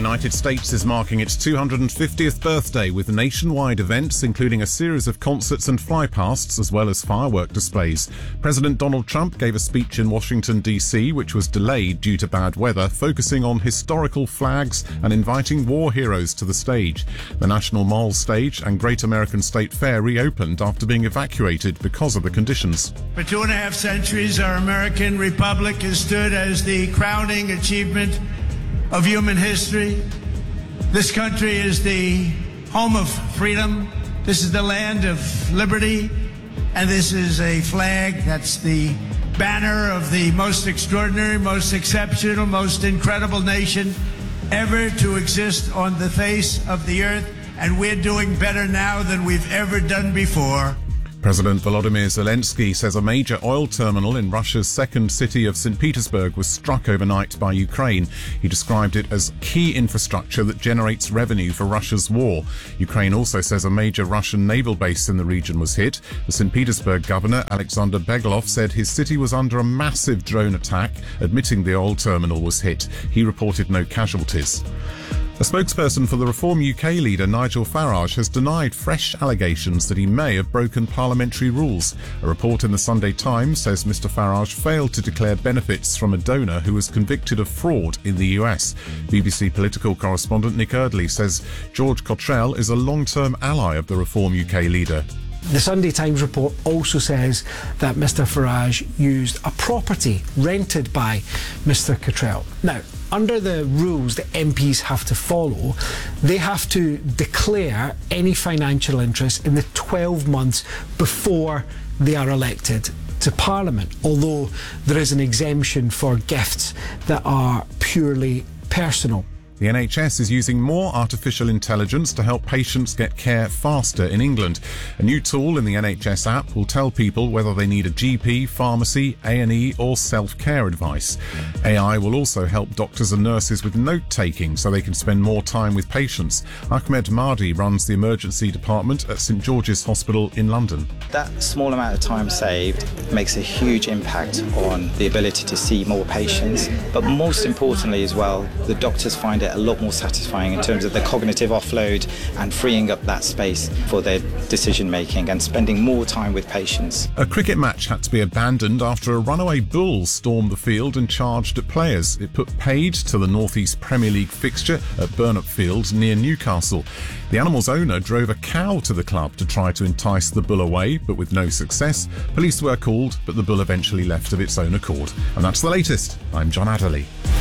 United States is marking its 250th birthday with nationwide events, including a series of concerts and flypasts, as well as firework displays. President Donald Trump gave a speech in Washington, D.C., which was delayed due to bad weather, focusing on historical flags and inviting war heroes to the stage. The National Mall stage and Great American State Fair reopened after being evacuated because of the conditions. For 2.5 centuries, our American republic has stood as the crowning achievement of human history. This country is the home of freedom. This is the land of liberty. And this is a flag that's the banner of the most extraordinary, most exceptional, most incredible nation ever to exist on the face of the earth. And we're doing better now than we've ever done before. President Volodymyr Zelensky says a major oil terminal in Russia's second city of St. Petersburg was struck overnight by Ukraine. He described it as key infrastructure that generates revenue for Russia's war. Ukraine also says a major Russian naval base in the region was hit. The St. Petersburg governor, Alexander Beglov, said his city was under a massive drone attack, admitting the oil terminal was hit. He reported no casualties. A spokesperson for the Reform UK leader Nigel Farage has denied fresh allegations that he may have broken parliamentary rules. A report in the Sunday Times says Mr Farage failed to declare benefits from a donor who was convicted of fraud in the US. BBC political correspondent Nick Eardley says George Cottrell is a long-term ally of the Reform UK leader. The Sunday Times report also says that Mr Farage used a property rented by Mr Cottrell. Now, under the rules that MPs have to follow, they have to declare any financial interest in the 12 months before they are elected to Parliament, although there is an exemption for gifts that are purely personal. The NHS is using more artificial intelligence to help patients get care faster in England. A new tool in the NHS app will tell people whether they need a GP, pharmacy, A&E or self-care advice. AI will also help doctors and nurses with note-taking so they can spend more time with patients. Ahmed Mahdi runs the emergency department at St George's Hospital in London. That small amount of time saved makes a huge impact on the ability to see more patients, but most importantly as well, the doctors find it a lot more satisfying in terms of the cognitive offload and freeing up that space for their decision making and spending more time with patients. A cricket match had to be abandoned after a runaway bull stormed the field and charged at players. It put paid to the North East Premier League fixture at Burnop Field near Newcastle. The animal's owner drove a cow to the club to try to entice the bull away, but with no success. Police were called, but the bull eventually left of its own accord. And that's the latest. I'm John Adderley.